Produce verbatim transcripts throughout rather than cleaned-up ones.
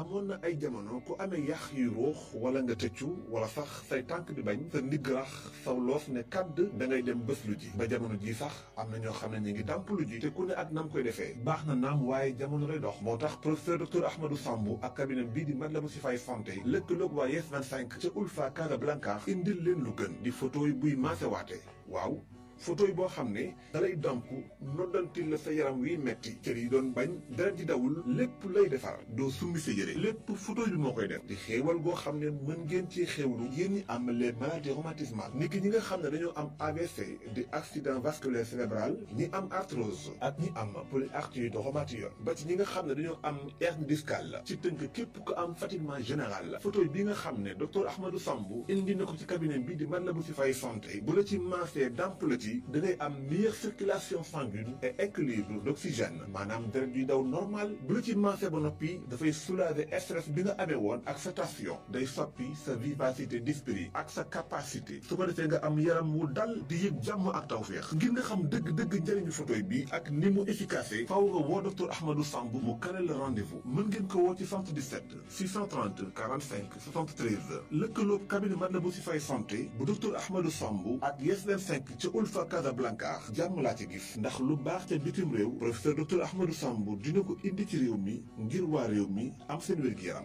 amoon na ay jamono ku amee yax yu ruux wala nga tëccu wala sax say tànk di bañ sa ndigg rax saw loof ne kàdd da ngay dem bés lu ji ba jamono ji sax am na ñoo xam ne ñu ngi dàmp lu ji te ku ne ak nam koy defee baax na naam waaye jamono lay dox moo tax professeur docteur Ahmadou Sambou ak cabinet bii di Matlaboul Chifaay santé lëkkaloog waa Yes vingt-cinq ca Ulfa Casablanca indil leen lu gën di photo yi buy maasewaate waaw photo yi boo xam ne dalay damp noddantil la sa yaram wiy metti cër yi doon bañ dara di dawul lépp lay defar doo summi sa yére lépp photo bi moo koy def di xéewal goo xam ne mën ngeen ci xéewlu yéen ñi am les maladies rhumatismales niki ñi nga xam ne dañoo am A V C di accident vasculaire cérébral ñi am arthrose ak ñi am polyarthrite rhumatoïde ba ci ñi nga xam ne dañoo am hernie discale ci tënk képp ku am fatiguement général photo bi nga xam ne docteur Ahmadou Sambou indi na ko ci cabinet bi di Matlaboul Chifaay santé bu la ci maasee damp la ci da ngay am meilleure circulation sanguine et équilibre d'oxygène maanaam deret yuy daw normal bu la ci maasee ba noppi dafay soulager stress bi nga amee woon ak sa tension day soppi sa vivacité d'esprit ak sa capacité su ko defee nga am yaram wu dal di yëg jàmm ak tawféex ngir nga xam dëgg-dëgg njëriñu photoy bi ak ni mu efficace faaw nga woo docteur Ahmadou Sambou mu kale le rendez-vous mën ngeen ko woo ci soixante-dix-sept six cent trente quarante-cinq soixante-treize lëkkaloob cabinet Matlaboul Chifaay santé bu docteur Ahmadou Sambou ak Yes vingt-cinq ca Ulfa Casablanca jàmm laa ci gis ndax lu baax ca bitim réew professeur docteur Ahmadou Sambou dina ko indi ci réew mi ngir waa réew mi am seen wér-gu-yaram.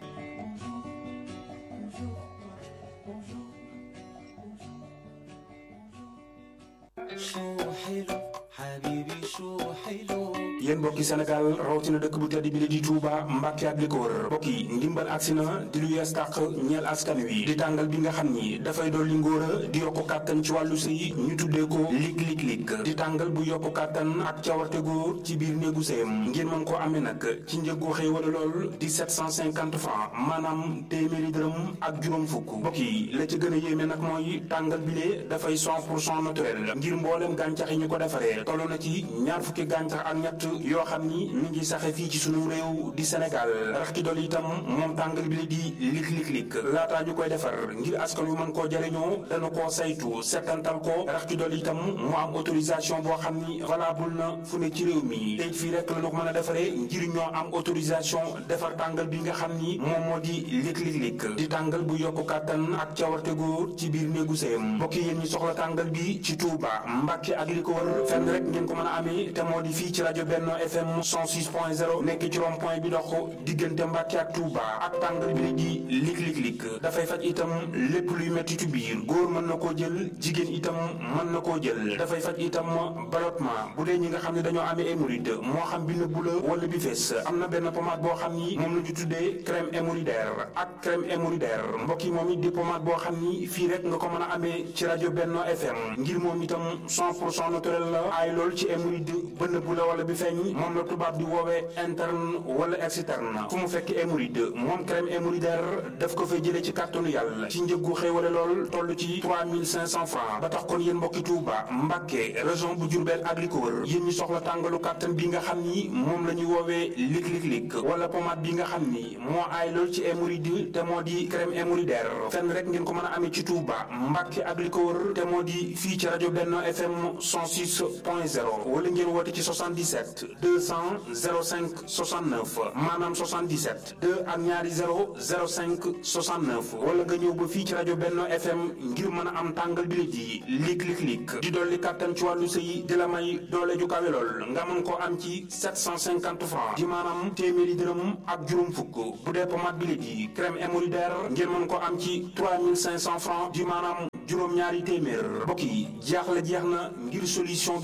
yéen mbokki Sénégal rawatina dëkk bu tedd bi la di Touba Mbàkke ak li ko wër mbokk yi ndimbal agsi na di lu yees tàq ñeel askan wi di tàngal bi nga xam ni dafay dolli ngóora di yokku kàttan ci wàllu sëy ñu tuddee ko lig lig lig di tàngal bu yokku kàttan ak cawarte góor ci biir néegu sëyam ngeen mën koo amee nag ci njëggu xëy wala lool di sept cent cinquante francs maanaam téeméeri dërëm ak juróom fukk mbokk yi la ci gën a yéeme nag mooy tàngal bi lee dafay cent pour cent naturel ngir mboolem gàncax yi ñu ko defaree toll na ci ñaar fukki gàncax ak ñett yoo xam ni mi ngi saxe fii ci sunu réew di Sénégal rax ci dolli itam moom tàngal bi la di lik lik lik laataa ñu koy defar ngir askan wi mën koo jariñoo dana koo saytu settantal ko rax ci dolli itam mu am autorisation boo xam ni valable na fu ne ci réew mi tey fii rek la ñu ko mën a defaree ngir ñoo am autorisation defar tàngal bi nga xam ni moom moo di lik lik lik di tàngal bu yokku kàttan ak cawarte góor ci biir néegu sëyam mbokk yéen ñi soxla tàngal bi ci Touba Mbàkke ak li ko wër fenn rek ngeen ko mën a amee te moo di fii ci rajo Benno F M cent six point zéro nekk ci rond point bi dox diggante Mbàkke ak Touba ak tàngal bi la di lik lik lik dafay faj itam lépp luy metti ci biir góor mën na koo jël jigéen itam mën na koo jël dafay faj itam ballottement bu dee ñi nga xam ne dañoo amee hémorroïde moo xam bi nëbbu la wala bi fees am na benn pommade boo xam ni moom la ñu tuddee crème hémorroïdaire ak crème hémorroïdaire mbokk yi moom it di pommade boo xam ni fii rek nga ko mën a amee ci rajo Benno F M ngir moom itam cent pour cent naturel la ay lool ci hémorroïde ba nëbbu la wala bi feeñ moom la tubaab di woowee interne wala externe fu mu fekk hémorroïde moom crème hémorroïdaire daf ko fay jëlee ci kàttanu yàlla ci njëggu xéewale lool toll ci trois mille cinq cents francs ba tax kon yéen mbokki Touba Mbàkke région bu Diourbel ak li ko wër yéen ñi soxla tàngalu kàttan bi nga xam ni moom la ñuy woowee lik lik lik wala pommade bi nga xam ni moo aay lool ci hémorroïde te moo di crème hémorroïdaire fenn rek ngeen ko mën a amee ci Touba Mbàkke ak li ko wër te moo di fii ci rajo Benno F M cent six point zéro wala ngeen woote ci soixante-dix-sept deux cents zéro cinq soixante-neuf maanaam soixante-dix-sept deux ak ñaari zéro zéro cinq soixante-neuf wala nga ñëw ba fii ci rajo Benno F M ngir mën a am tàngal bi di lik lik lik di dolli kàttan ci wàllu sëy di la may doole ju kawe lool nga mën koo am ci sept cent cinquante francs di maanaam téeméeri dërëm ak juróom fukk bu dee pommade bi di crème hémorroïdaire ngeen mën koo am ci trois mille cinq cents francs di maanaam juróom ñaari téeméer mbokk yi jaaxle jeex na ngir solution